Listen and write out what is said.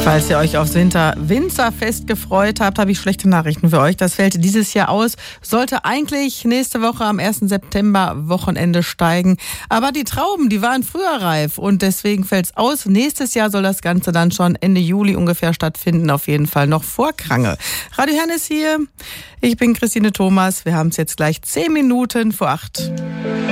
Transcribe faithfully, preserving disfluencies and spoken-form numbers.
Falls ihr euch aufs Winter Winzerfest gefreut habt, habe ich schlechte Nachrichten für euch. Das fällt dieses Jahr aus, sollte eigentlich nächste Woche am ersten September Wochenende steigen. Aber die Trauben, die waren früher reif und deswegen fällt es aus. Nächstes Jahr soll das Ganze dann schon Ende Juli ungefähr stattfinden, auf jeden Fall noch vor Krange. Radio Herne ist hier, ich bin Christine Thomas, wir haben es jetzt gleich zehn Minuten vor acht.